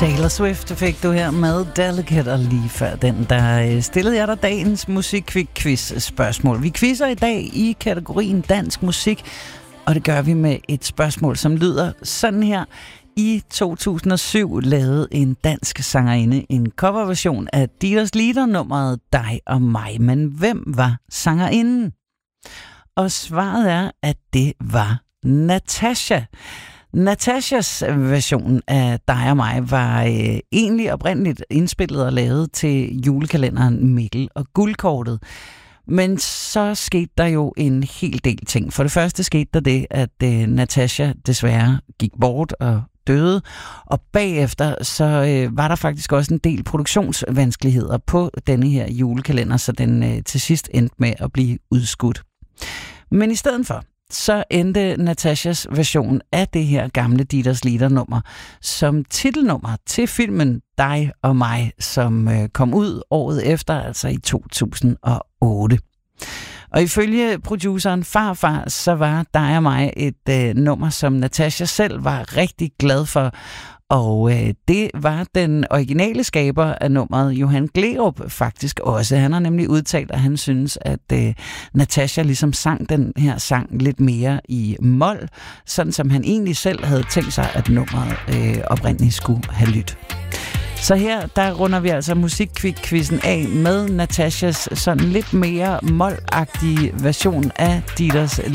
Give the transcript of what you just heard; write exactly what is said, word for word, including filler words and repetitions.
Taylor Swift fik du her med Delicate, og lige før den, der stillede jeg dig dagens musikquiz-spørgsmål. Vi quizzer i dag i kategorien dansk musik, og det gør vi med et spørgsmål, som lyder sådan her. I to tusind og syv lavede en dansk sangerinde en coverversion af Dieters Lieder-nummeret Dig og mig. Men hvem var sangerinden? Og svaret er, at det var Natasja. Natashas version af Dig og mig var øh, egentlig oprindeligt indspillet og lavet til julekalenderen Mikkel og Guldkortet. Men så skete der jo en hel del ting. For det første skete der det, at øh, Natasja desværre gik bort og døde, og bagefter så øh, var der faktisk også en del produktionsvanskeligheder på denne her julekalender, så den øh, til sidst endte med at blive udskudt. Men i stedet for, så endte Natasjas version af det her gamle Dieters Lieder-nummer som titelnummer til filmen Dig og mig, som øh, kom ud året efter, altså i to tusind og otte. Og ifølge produceren Farfar, så var Dig og mig et øh, nummer, som Natasja selv var rigtig glad for. Og øh, det var den originale skaber af nummeret, Johan Gleerup, faktisk også. Han har nemlig udtalt, at han synes, at øh, Natasja ligesom sang den her sang lidt mere i mol, sådan som han egentlig selv havde tænkt sig, at nummeret øh, oprindeligt skulle have lyttet. Så her, der runder vi altså musikquizzen af med Natasjas sådan lidt mere mol-agtige version af Dieters